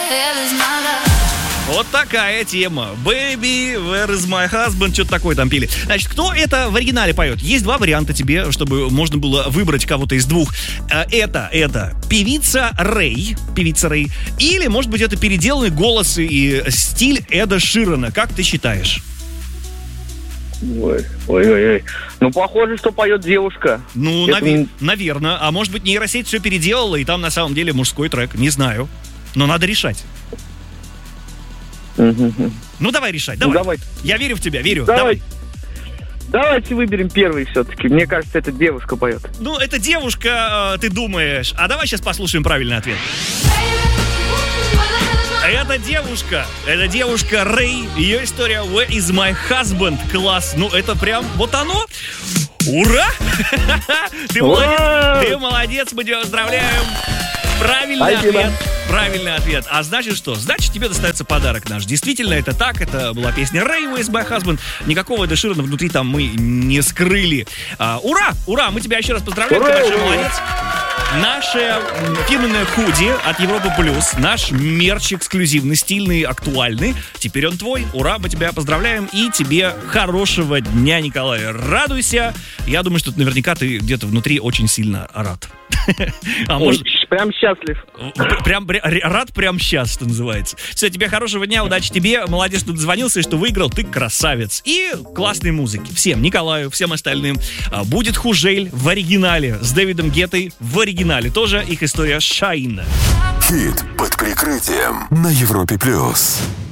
Вот такая тема. Baby, where is my husband? Что-то такое там пели. Значит, кто это в оригинале поет? Есть два варианта тебе, чтобы можно было выбрать кого-то из двух. Это певица Рэй, или, может быть, это переделанный голос и стиль Эда Ширана. Как ты считаешь? Ой. Ну, похоже, что поет девушка. Ну, наверное. А может быть, нейросеть все переделала, и там на самом деле мужской трек. Не знаю. Но надо решать. Ну, давай решать, давай. Ну, давай. Я верю в тебя, верю. Давайте выберем первый все-таки. Мне кажется, это девушка поет. Ну, это девушка, ты думаешь. А давай сейчас послушаем правильный ответ. Это девушка Рэй. Ее история Where is my husband? Класс. Ну, это прям вот оно. Ура! Ты молодец, мы тебя поздравляем. Правильный ответ. А значит что? Значит, тебе достается подарок наш. Действительно, это так. Это была песня Ray With My Husband. Никакого Эда Ширана внутри там мы не скрыли. Ура! Мы тебя еще раз поздравляем. Ты большой молодец. Наше фирменное худи от Европа Плюс. Наш мерч эксклюзивный, стильный, актуальный. Теперь он твой. Ура, мы тебя поздравляем. И тебе хорошего дня, Николай. Радуйся. Я думаю, что наверняка ты где-то внутри очень сильно рад. Прям счастлив. Рад прям сейчас, что называется. Все, тебе хорошего дня, удачи тебе. Молодец, что дозвонился и что выиграл. Ты красавец. И классной музыки. Всем, Николаю, всем остальным. Будет Хужель в оригинале. С Дэвидом Геттой в оригинале. Тоже их история Shine. Хит под прикрытием на Европе+.